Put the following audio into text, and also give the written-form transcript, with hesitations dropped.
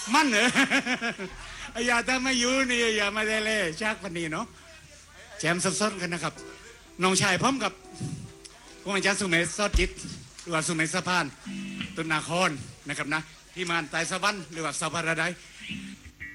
มันเหรออย่าถ้าไม่อยู่นี่อย่ามาเล่ชักวันนี้เนาะแจมสดๆกันนะครับน้องชายพร้อมกับพวกอาจารย์สุเมธซอดจิตหรือว่าสุเมธสะพานตุนนาคอนนะครับนะที่มานไตสวรรค์หรือว่าสาวพาราไดซ์